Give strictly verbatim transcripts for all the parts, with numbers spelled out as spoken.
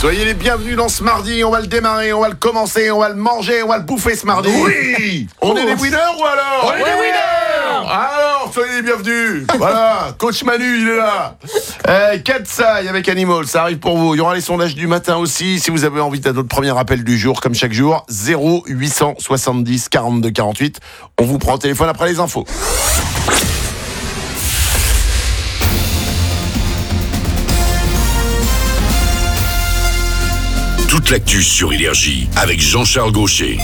Soyez les bienvenus dans ce mardi, on va le démarrer, on va le commencer, on va le manger, on va le bouffer ce mardi. Oui. On oh. est des winners ou alors? On est des winners. Alors, soyez les bienvenus. Voilà, coach Manu, il est là. Euh, Katsai avec Animal, ça arrive pour vous. Il y aura les sondages du matin aussi. Si vous avez envie de notre premier appel du jour, comme chaque jour, zéro huit cent soixante-dix quarante-deux quarante-huit. On vous prend au téléphone après les infos. Toute l'actu sur Énergie avec Jean-Charles Gaucher.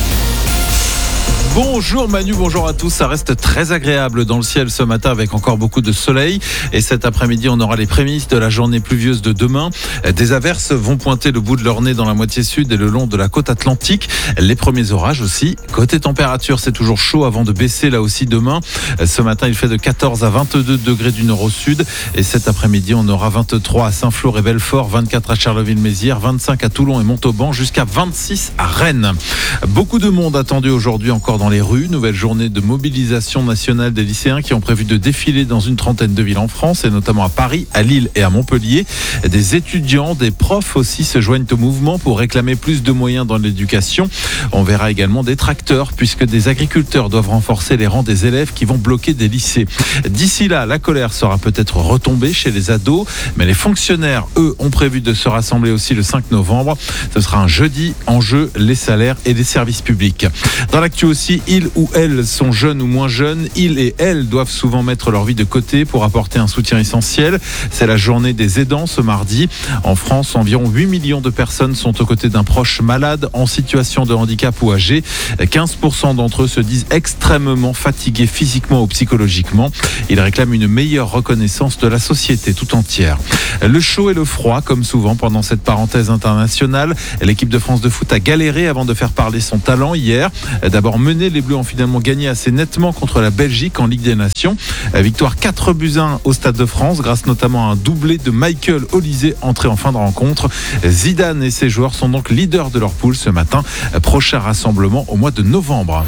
Bonjour Manu, bonjour à tous. Ça reste très agréable dans le ciel ce matin avec encore beaucoup de soleil. Et cet après-midi, on aura les prémices de la journée pluvieuse de demain. Des averses vont pointer le bout de leur nez dans la moitié sud et le long de la côte atlantique. Les premiers orages aussi. Côté température, c'est toujours chaud avant de baisser là aussi demain. Ce matin, il fait de quatorze à vingt-deux degrés du nord au sud. Et cet après-midi, on aura vingt-trois à Saint-Flour et Belfort, vingt-quatre à Charleville-Mézières, vingt-cinq à Toulon et Montauban, jusqu'à vingt-six à Rennes. Beaucoup de monde attendu aujourd'hui encore dans les rues. Nouvelle journée de mobilisation nationale des lycéens qui ont prévu de défiler dans une trentaine de villes en France et notamment à Paris, à Lille et à Montpellier. Des étudiants, des profs aussi se joignent au mouvement pour réclamer plus de moyens dans l'éducation. On verra également des tracteurs puisque des agriculteurs doivent renforcer les rangs des élèves qui vont bloquer des lycées. D'ici là, la colère sera peut-être retombée chez les ados, mais les fonctionnaires, eux, ont prévu de se rassembler aussi le cinq novembre. Ce sera un jeudi, en jeu les salaires et les services publics. Dans l'actu aussi, ils ou elles sont jeunes ou moins jeunes, ils et elles doivent souvent mettre leur vie de côté pour apporter un soutien essentiel. C'est la journée des aidants ce mardi. En France, environ huit millions de personnes sont aux côtés d'un proche malade en situation de handicap ou âgé. quinze pour cent d'entre eux se disent extrêmement fatigués physiquement ou psychologiquement. Ils réclament une meilleure reconnaissance de la société tout entière. Le chaud et le froid, comme souvent pendant cette parenthèse internationale. L'équipe de France de foot a galéré avant de faire parler son talent hier. D'abord mené, les Bleus ont finalement gagné assez nettement contre la Belgique en Ligue des Nations. Victoire quatre buts à un au Stade de France grâce notamment à un doublé de Michael Olise entré en fin de rencontre. Zidane et ses joueurs sont donc leaders de leur poule ce matin. Prochain rassemblement au mois de novembre.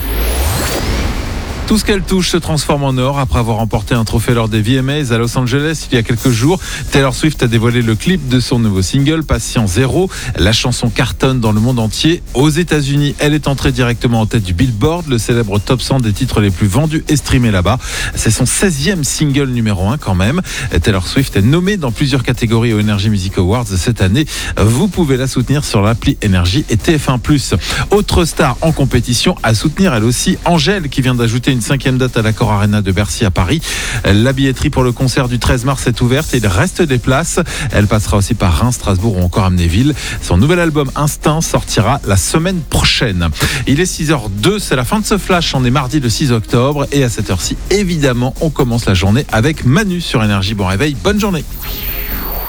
Tout ce qu'elle touche se transforme en or. Après avoir remporté un trophée lors des V M As à Los Angeles il y a quelques jours, Taylor Swift a dévoilé le clip de son nouveau single, Patient Zéro. La chanson cartonne dans le monde entier. Aux États-Unis, elle est entrée directement en tête du Billboard, le célèbre top cent des titres les plus vendus et streamés là-bas. C'est son seizième single numéro un quand même. Taylor Swift est nommée dans plusieurs catégories aux Energy Music Awards cette année. Vous pouvez la soutenir sur l'appli Énergie et T F un plus. Autre star en compétition à soutenir elle aussi, Angèle, qui vient d'ajouter une Une cinquième date à l'Accor Arena de Bercy à Paris. La billetterie pour le concert du treize mars est ouverte et il reste des places. Elle passera aussi par Reims, Strasbourg ou encore Amnéville. Son nouvel album Instinct sortira la semaine prochaine. Il est six heures deux, c'est la fin de ce flash. On est mardi le six octobre et à cette heure-ci, évidemment, on commence la journée avec Manu sur Énergie. Bon réveil, bonne journée.